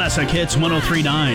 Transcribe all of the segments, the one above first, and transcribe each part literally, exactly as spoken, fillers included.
Classic Hits one oh three point nine.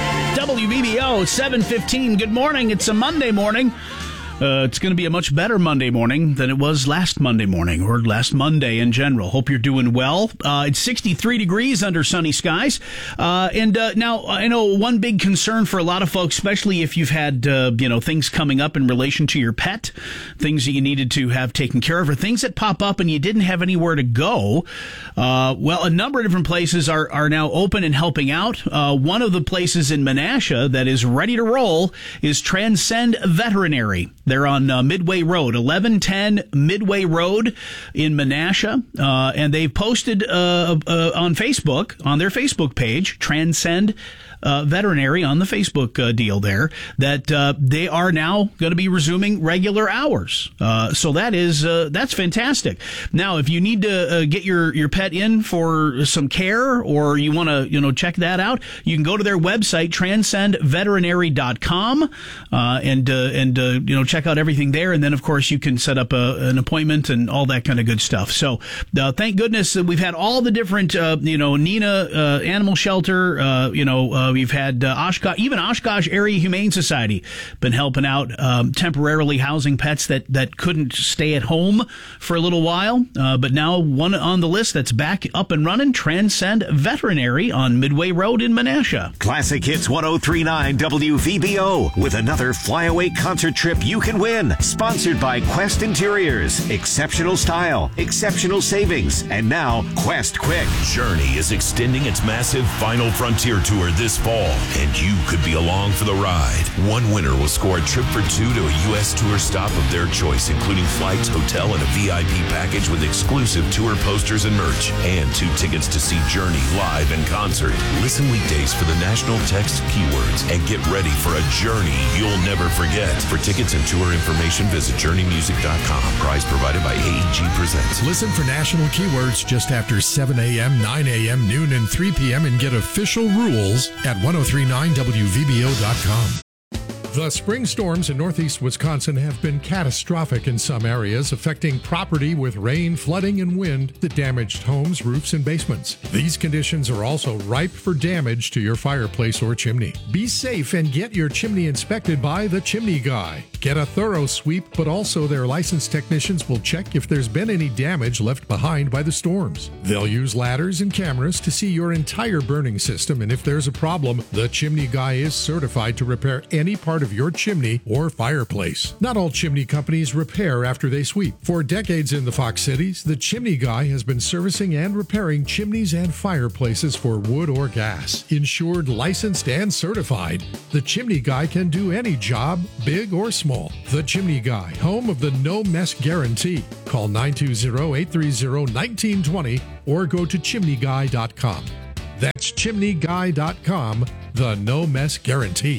W B B O seven fifteen. Good morning. It's a Monday morning. Uh, it's going to be a much better Monday morning than it was last Monday morning, or last Monday in general. Hope you're doing well. Uh, it's sixty-three degrees under sunny skies. Uh, and uh, now, I know one big concern for a lot of folks, especially if you've had uh, you know things coming up in relation to your pet, things that you needed to have taken care of, or things that pop up and you didn't have anywhere to go. Uh, well, a number of different places are, are now open and helping out. Uh, one of the places in Menasha that is ready to roll is Transcend Veterinary. They're on uh, Midway Road, eleven ten Midway Road in Menasha, uh, and they've posted uh, uh, on Facebook, on their Facebook page, Transcend uh, Veterinary on the Facebook uh, deal there, that uh, they are now going to be resuming regular hours. Uh, so that is uh, that's fantastic. Now, if you need to uh, get your, your pet in for some care, or you want to you know check that out, you can go to their website, transcend veterinary dot com, uh, and uh, and uh, you know check out everything there, and then of course you can set up a, an appointment and all that kind of good stuff. So uh, thank goodness that we've had all the different uh, you know Nina uh, Animal Shelter, uh, you know uh, we've had uh, Oshkosh, even Oshkosh Area Humane Society been helping out, um, temporarily housing pets that that couldn't stay at home for a little while, uh, but now one on the list that's back up and running, Transcend Veterinary on Midway Road in Menasha. Classic Hits one oh three point nine W V B O with another flyaway concert trip you can win. Sponsored by Quest Interiors. Exceptional style, exceptional savings, and now Quest Quick. Journey is extending its massive Final Frontier Tour this fall, and you could be along for the ride. One winner will score a trip for two to a U S tour stop of their choice, including flights, hotel, and a V I P package with exclusive tour posters and merch, and two tickets to see Journey live in concert. Listen weekdays for the national text keywords and get ready for a journey you'll never forget. For tickets and tour information, visit journey music dot com. Prize provided by A E G Presents. Listen for national keywords just after seven a.m., nine a.m., noon, and three p.m. and get official rules at ten thirty-nine W V B O dot com. The spring storms in northeast Wisconsin have been catastrophic in some areas, affecting property with rain, flooding, and wind that damaged homes, roofs, and basements. These conditions are also ripe for damage to your fireplace or chimney. Be safe and get your chimney inspected by the Chimney Guy. Get a thorough sweep, but also their licensed technicians will check if there's been any damage left behind by the storms. They'll use ladders and cameras to see your entire burning system, and if there's a problem, the Chimney Guy is certified to repair any part of your chimney or fireplace. Not all chimney companies repair after they sweep. For decades in the Fox Cities, the Chimney Guy has been servicing and repairing chimneys and fireplaces for wood or gas. Insured, licensed, and certified, the Chimney Guy can do any job, big or small. The Chimney Guy, home of the no mess guarantee. Call nine two zero, eight three zero, one nine two zero or go to chimney guy dot com. That's chimney guy dot com, the no mess guarantee.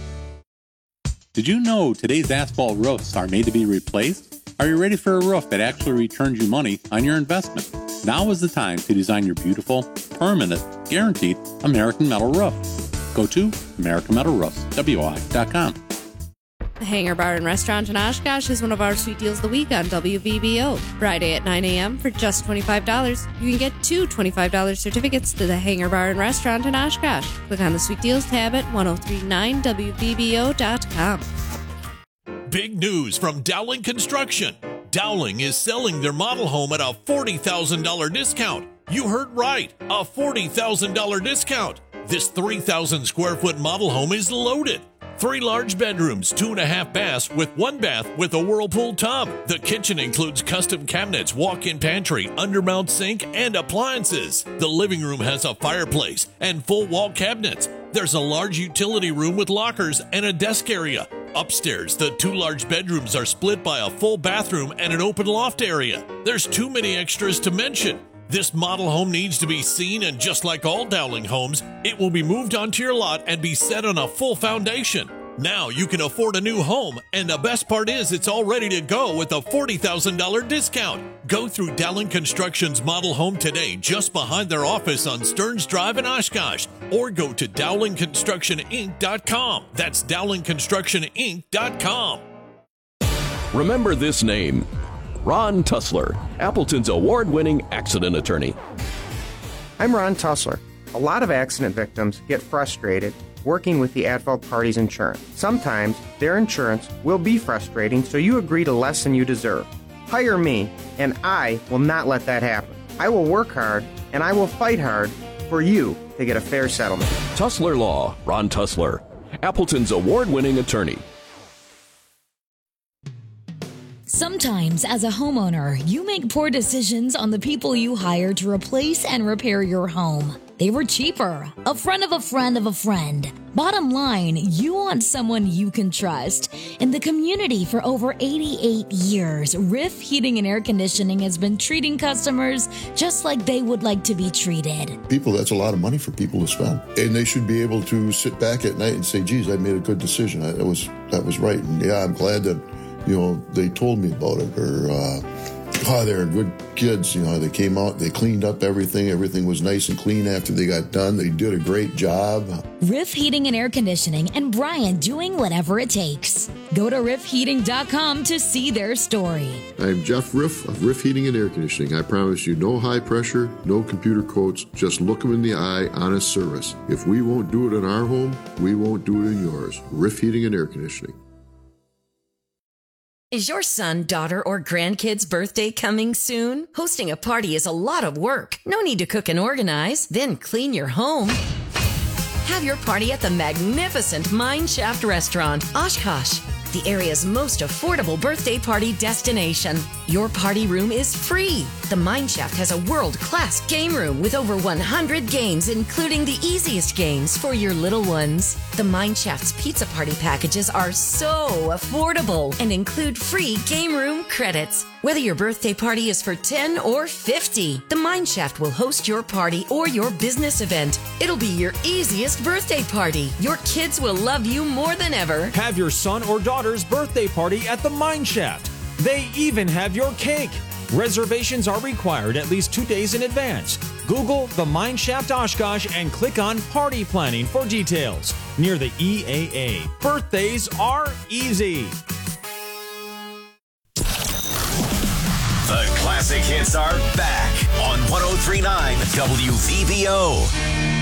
Did you know today's asphalt roofs are made to be replaced? Are you ready for a roof that actually returns you money on your investment? Now is the time to design your beautiful, permanent, guaranteed American Metal roof. Go to American Metal Roofs, W I dot com. The Hangar Bar and Restaurant in Oshkosh is one of our sweet deals of the week on W V B O. Friday at nine a.m. for just twenty-five dollars, you can get two twenty-five dollars certificates to the Hangar Bar and Restaurant in Oshkosh. Click on the sweet deals tab at ten thirty-nine W V B O dot com. Big news from Dowling Construction. Dowling is selling their model home at a forty thousand dollars discount. You heard right, a forty thousand dollars discount. This three thousand square foot model home is loaded. Three large bedrooms, two and a half baths with one bath with a Whirlpool tub. The kitchen includes custom cabinets, walk-in pantry, undermount sink, and appliances. The living room has a fireplace and full wall cabinets. There's a large utility room with lockers and a desk area. Upstairs, the two large bedrooms are split by a full bathroom and an open loft area. There's too many extras to mention. This model home needs to be seen, and just like all Dowling homes, it will be moved onto your lot and be set on a full foundation. Now you can afford a new home, and the best part is it's all ready to go with a forty thousand dollars discount. Go through Dowling Construction's model home today just behind their office on Stearns Drive in Oshkosh, or go to dowling construction inc dot com. That's dowling construction inc dot com. Remember this name. Ron Tussler, Appleton's award-winning accident attorney. I'm Ron Tussler. A lot of accident victims get frustrated working with the at-fault party's insurance. Sometimes their insurance will be frustrating, so you agree to less than you deserve. Hire me, and I will not let that happen. I will work hard, and I will fight hard for you to get a fair settlement. Tussler Law, Ron Tussler, Appleton's award-winning attorney. Sometimes, as a homeowner, you make poor decisions on the people you hire to replace and repair your home. They were cheaper, a friend of a friend of a friend. Bottom line, you want someone you can trust. In the community for over eighty-eight years, Riff Heating and Air Conditioning has been treating customers just like they would like to be treated. People, that's a lot of money for people to spend. And they should be able to sit back at night and say, geez, I made a good decision. I, that was that was right. And yeah, I'm glad that, you know, they told me about it. Or, uh, oh, they're good kids. You know, they came out, they cleaned up everything. Everything was nice and clean after they got done. They did a great job. Riff Heating and Air Conditioning, and Brian doing whatever it takes. Go to riff heating dot com to see their story. I'm Jeff Riff of Riff Heating and Air Conditioning. I promise you no high pressure, no computer quotes, just look them in the eye, honest service. If we won't do it in our home, we won't do it in yours. Riff Heating and Air Conditioning. Is your son, daughter, or grandkid's birthday coming soon? Hosting a party is a lot of work. No need to cook and organize, then clean your home. Have your party at the magnificent Mineshaft Restaurant, Oshkosh, the area's most affordable birthday party destination. Your party room is free. The Mineshaft has a world-class game room with over one hundred games, including the easiest games for your little ones. The Mineshaft's pizza party packages are so affordable and include free game room credits. Whether your birthday party is for ten or fifty, the Mineshaft will host your party or your business event. It'll be your easiest birthday party. Your kids will love you more than ever. Have your son or daughter's birthday party at the Mineshaft. They even have your cake. Reservations are required at least two days in advance. Google the Mineshaft Oshkosh and click on Party Planning for details. Near the E A A. Birthdays are easy. The classic hits are back on one oh three point nine W V B O.